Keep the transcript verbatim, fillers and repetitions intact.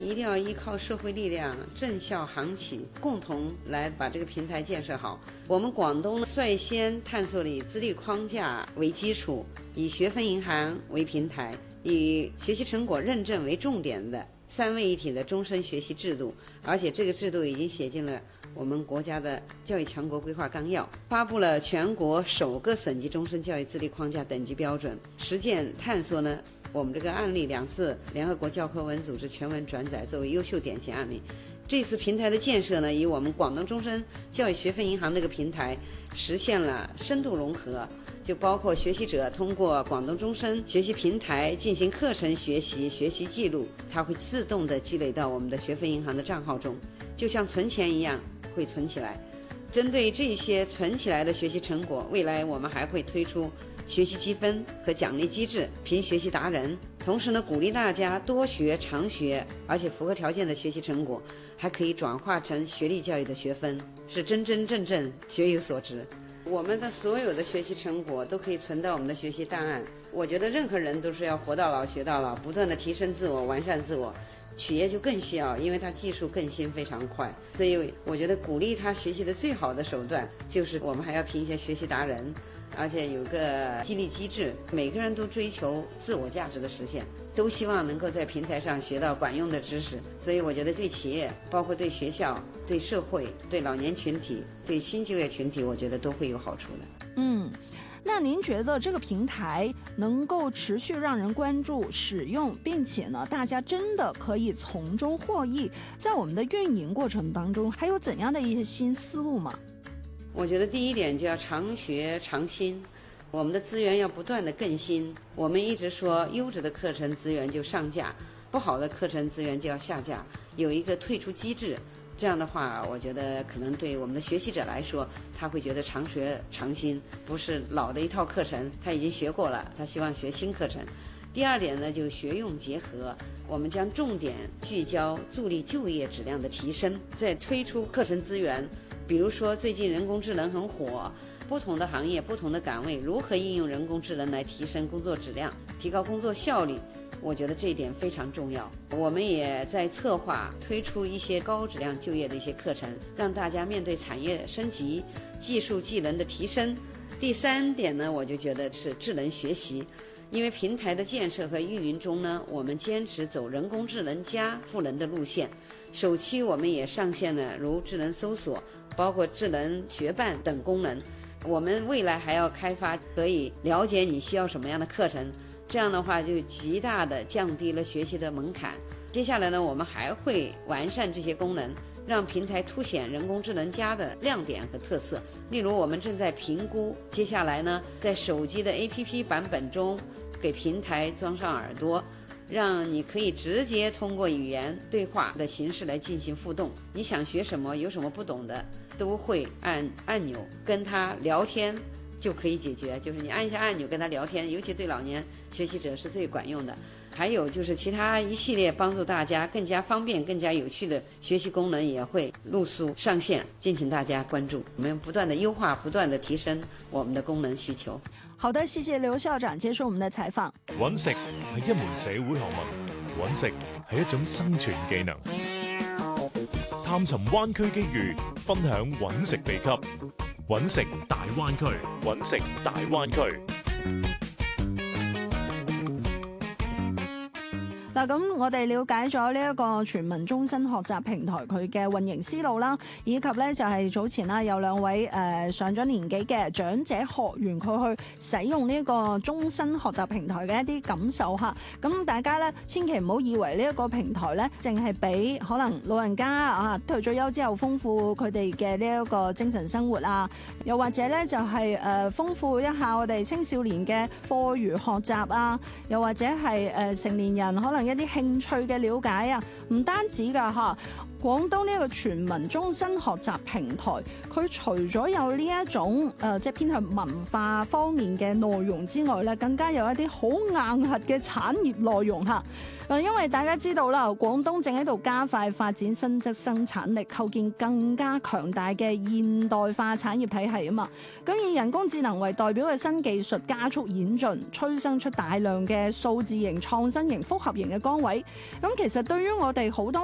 一定要依靠社会力量、政校行企共同来把这个平台建设好。我们广东率先探索了以资历框架为基础，以学分银行为平台，以学习成果认证为重点的三位一体的终身学习制度，而且这个制度已经写进了我们国家的教育强国规划纲要，发布了全国首个省级终身教育资历框架等级标准。实践探索呢，我们这个案例两次联合国教科文组织全文转载作为优秀典型案例。这次平台的建设呢，以我们广东终身教育学分银行这个平台实现了深度融合，就包括学习者通过广东终身学习平台进行课程学习、学习记录，它会自动的积累到我们的学分银行的账号中，就像存钱一样会存起来。针对这些存起来的学习成果，未来我们还会推出学习积分和奖励机制，评学习达人。同时呢，鼓励大家多学常学，而且符合条件的学习成果还可以转化成学历教育的学分，是真真正正学有所值。我们的所有的学习成果都可以存到我们的学习档案。我觉得任何人都是要活到老学到老，不断的提升自我，完善自我。企业就更需要，因为它技术更新非常快，所以我觉得鼓励他学习的最好的手段就是我们还要评一些学习达人，而且有个激励机制，每个人都追求自我价值的实现，都希望能够在平台上学到管用的知识。所以我觉得对企业，包括对学校、对社会、对老年群体、对新就业群体，我觉得都会有好处的。 嗯。那您觉得这个平台能够持续让人关注、使用，并且呢，大家真的可以从中获益，在我们的运营过程当中，还有怎样的一些新思路吗？ 我觉得第一点就要常学常新，我们的资源要不断的更新。我们一直说优质的课程资源就上架，不好的课程资源就要下架，有一个退出机制。这样的话，我觉得可能对我们的学习者来说，他会觉得常学常新，不是老的一套课程他已经学过了，他希望学新课程。第二点呢，就学用结合，我们将重点聚焦助力就业质量的提升，再推出课程资源。比如说最近人工智能很火，不同的行业、不同的岗位如何应用人工智能来提升工作质量、提高工作效率，我觉得这一点非常重要。我们也在策划推出一些高质量就业的一些课程，让大家面对产业升级、技术技能的提升。第三点呢，我就觉得是智能学习。因为平台的建设和运营中呢，我们坚持走人工智能加赋能的路线。首期我们也上线了如智能搜索，包括智能学伴等功能。我们未来还要开发可以了解你需要什么样的课程，这样的话就极大的降低了学习的门槛。接下来呢，我们还会完善这些功能，让平台凸显人工智能加的亮点和特色。例如我们正在评估，接下来呢，在手机的 A P P 版本中给平台装上耳朵，让你可以直接通过语言对话的形式来进行互动。你想学什么，有什么不懂的，都会按按钮跟他聊天就可以解决，就是你按一下按钮跟他聊天，尤其对老年学习者是最管用的。还有就是其他一系列帮助大家更加方便、更加有趣的学习功能也会陆续上线，敬请大家关注。我们不断的优化，不断的提升我們的功能需求。 好的，謝謝劉校長接受我們的採訪。 揾食係一門社會學問，揾食係一種生存技能。探尋灣區機遇，分享揾食秘笈。揾食大灣區，揾食大灣區。 嗱，咁我哋了解咗呢一個全民終身學習平台佢嘅運營思路啦，以及咧就係早前啦有兩位誒、呃、上咗年紀嘅長者學員佢去使用呢一個終身學習平台嘅一啲感受嚇。咁大家咧千祈唔好以為呢一個平台咧淨係俾可能老人家啊退咗休之後豐富佢哋嘅呢一個精神生活啊，又或者咧就係、是、誒、呃、豐富一下我哋青少年嘅課餘學習啊，又或者係誒、呃、成年人可能一啲興趣嘅了解啊，唔單止㗎嚇。廣東呢一個全民終身學習平台，佢除咗有呢一種誒、呃、即係偏向文化方面嘅內容之外咧，更加有一啲好硬核嘅產業內容嚇。嗱，因為大家知道啦，廣東正喺度加快發展新質生產力，構建更加強大嘅現代化產業體系啊嘛。咁以人工智能為代表嘅新技術加速演進，催生出大量嘅數字型、創新型、複合型嘅崗位。咁其實對於我哋好多